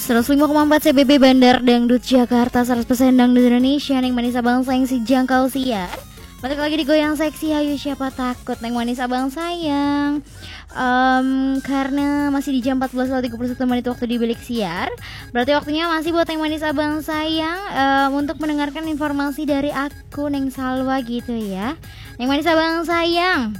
105,4 CBB Bandar Dangdut Jakarta, 100% Dangdut Indonesia. Neng manis abang sayang si jangkau siar. Balik lagi di goyang seksi, hayu siapa takut neng manis abang sayang. Karena masih di jam 14.31 waktu di bilik siar, berarti waktunya masih buat neng manis abang sayang untuk mendengarkan informasi dari aku Neng Salwa gitu ya. Neng manis abang sayang,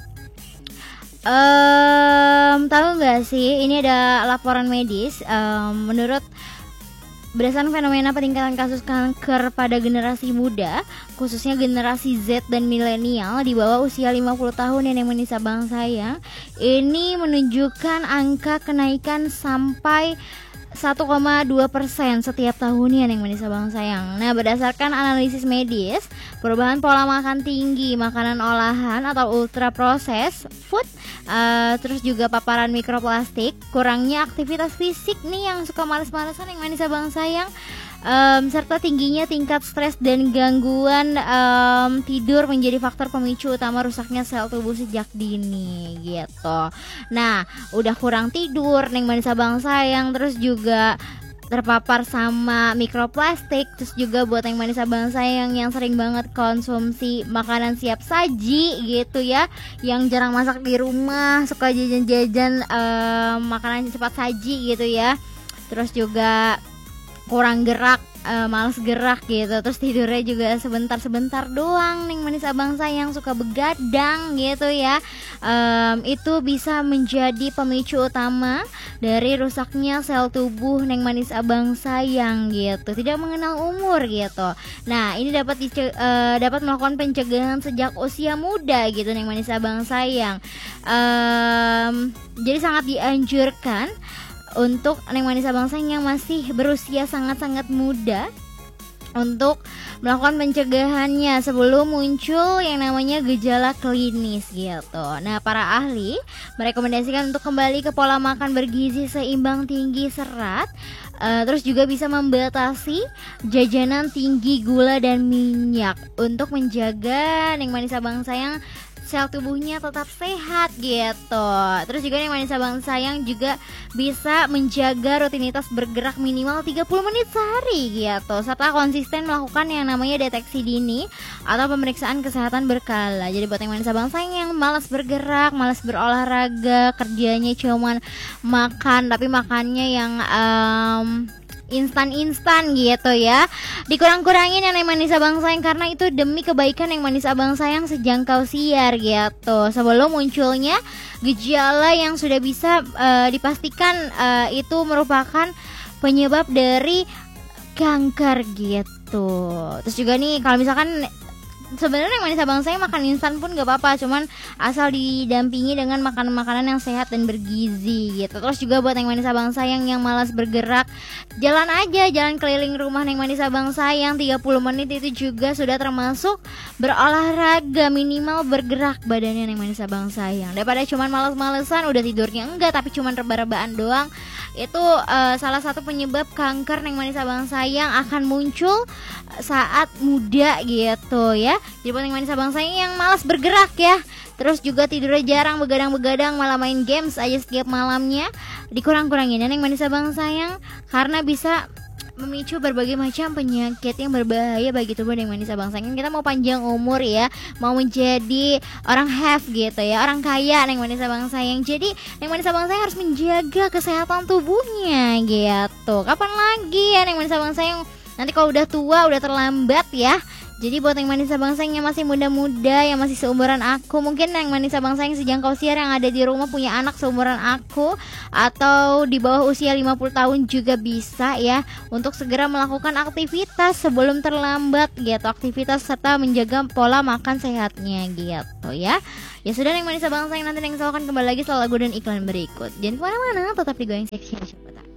tahu nggak sih ini ada laporan medis menurut berdasarkan fenomena peningkatan kasus kanker pada generasi muda, khususnya generasi Z dan milenial di bawah usia 50 tahun yang manis abang sayang, ini menunjukkan angka kenaikan sampai 1,2% setiap tahunnya yang manis abang sayang. Nah, berdasarkan analisis medis, perubahan pola makan tinggi, makanan olahan atau ultra proses food, terus juga paparan mikroplastik, kurangnya aktivitas fisik nih yang suka males-malesan yang manis abang sayang, serta tingginya tingkat stres dan gangguan tidur menjadi faktor pemicu utama rusaknya sel tubuh sejak dini gitu. Nah, udah kurang tidur neng manis abang sayang, terus juga terpapar sama mikroplastik, terus juga buat yang manis abang sayang yang sering banget konsumsi makanan siap saji gitu ya, yang jarang masak di rumah, suka jajan-jajan makanan cepat saji gitu ya, terus juga kurang gerak, males gerak gitu, terus tidurnya juga sebentar-sebentar doang neng manis abang sayang, suka begadang gitu ya, itu bisa menjadi pemicu utama dari rusaknya sel tubuh neng manis abang sayang gitu, tidak mengenal umur gitu. Nah, ini dapat melakukan pencegahan sejak usia muda gitu neng manis abang sayang. Jadi sangat dianjurkan untuk neng manis abang sayang yang masih berusia sangat-sangat muda untuk melakukan pencegahannya sebelum muncul yang namanya gejala klinis gitu. Nah, para ahli merekomendasikan untuk kembali ke pola makan bergizi seimbang, tinggi serat, terus juga bisa membatasi jajanan tinggi gula dan minyak untuk menjaga neng manis abang sayang sel tubuhnya tetap sehat gitu. Terus juga yang manis abang sayang juga bisa menjaga rutinitas bergerak minimal 30 menit sehari gitu, serta konsisten melakukan yang namanya deteksi dini atau pemeriksaan kesehatan berkala. Jadi buat yang manis abang sayang yang malas bergerak, malas berolahraga, kerjanya cuman makan, tapi makannya yang instan gitu ya, dikurang-kurangin yang manis abang sayang, karena itu demi kebaikan yang manis abang sayang sejangkau siar gitu, sebelum munculnya gejala yang sudah bisa dipastikan itu merupakan penyebab dari kanker gitu. Terus juga nih kalau misalkan sebenarnya yang manis abang sayang makan instan pun gak apa-apa, cuman asal didampingi dengan makanan-makanan yang sehat dan bergizi gitu. Terus juga buat yang manis abang sayang yang malas bergerak, jalan keliling rumah yang manis abang sayang 30 menit itu juga sudah termasuk berolahraga, minimal bergerak badannya yang manis abang sayang, daripada cuman males-malesan udah tidurnya enggak tapi cuman reba-rebaan doang. Itu salah satu penyebab kanker yang manis abang sayang akan muncul saat muda gitu ya. Jadi buat yang manis abang sayang yang malas bergerak ya, terus juga tidurnya jarang, begadang-begadang, malah main games aja setiap malamnya, dikurang-kurangin yang manis abang sayang, karena bisa memicu berbagai macam penyakit yang berbahaya bagi tubuh yang manis abang sayang. Kita mau panjang umur ya, mau menjadi orang have gitu ya, orang kaya yang manis abang sayang. Jadi yang manis abang sayang harus menjaga kesehatan tubuhnya gitu. Kapan lagi ya yang manis abang sayang? Nanti kalau udah tua, udah terlambat ya. Jadi buat yang manis abang sayang yang masih muda-muda, yang masih seumuran aku, mungkin yang manis abang sayang sejangkau siar yang ada di rumah punya anak seumuran aku atau di bawah usia 50 tahun juga bisa ya, untuk segera melakukan aktivitas sebelum terlambat gitu, aktivitas serta menjaga pola makan sehatnya gitu ya. Ya sudah yang manis abang sayang, nanti yang saya akan kembali lagi setelah lagu dan iklan berikut. Jangan kemana-mana, tetap di goyang seksi siapa tahu.